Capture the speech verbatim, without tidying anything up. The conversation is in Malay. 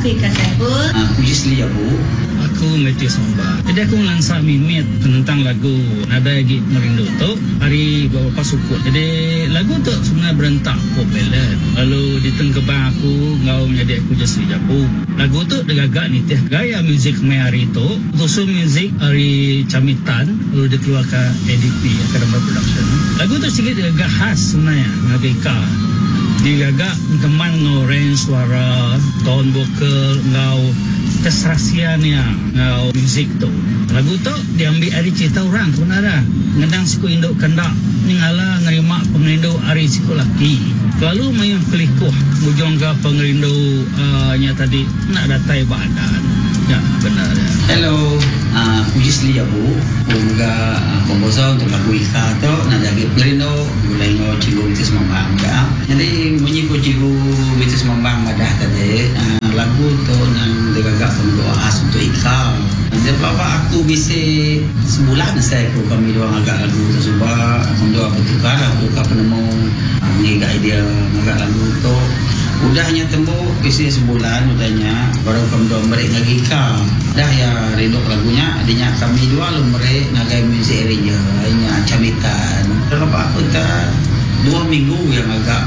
aku Ika Saiful. Aku Gisli Abu. Aku Matthew Somba. Jadi aku lansa mimit tentang lagu Nada Agi Merindu tu hari beberapa suku. Jadi lagu tu sebenarnya berentak pop ballad. Lalu di tengkebang aku ngau menjadi aku Gisli Abu. Lagu tu degagak nitih gaya muzik mai hari tu. Khusus muzik hari Camitan lalu dikeluarkan A D P Academy Production. Lagu tu sikit agak khas sebenarnya ngagika. Digagak teman ngau range suara, tone vokal, ngau keserasiannya, ngau muzik tu. Lagu tu diambil dari cerita orang sebenarnya. Ngendang siku induk kendak ngala nerima pengerindu hari siku laki. Lalu main kelikuh mujung ke pengerindu uh, nya tadi nak datai badan. Ya, benar ya. Hello, uh, aku Gisli Abu. Juga uh, komposer untuk lagu Ika tu Nada Agi Merindu mulai ngau cikgu Bitis Mambang ya. Jadi bunyi ku cikgu Bitis Mambang madah tadi uh, lagu tu nang digagak pemdoa khas untuk Ika. Jadi bapa aku bisa sebulan saya aku kami doang agak lagu tu sebab pemdoa bertukar aku ka penemu uh, ngigak idea agak lagu tu. Udahnya temu isi sebulan udahnya baru kami doang merek lagi Ika. Dah ya rindu lagunya adanya kami dua lu merek nagai muzik area nya Camitan. Kalau aku tak dua minggu yang agak